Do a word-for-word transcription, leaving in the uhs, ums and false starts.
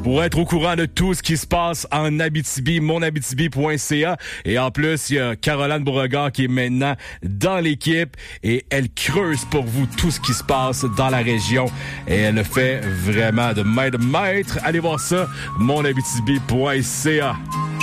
pour être au courant de tout ce qui se passe en Abitibi, mon abitibi point c a. Et en plus, il y a Caroline Beauregard qui est maintenant dans l'équipe et elle creuse pour vous tout ce qui se passe dans la région. Et elle le fait vraiment de main de maître. Allez voir ça, mon abitibi point c a.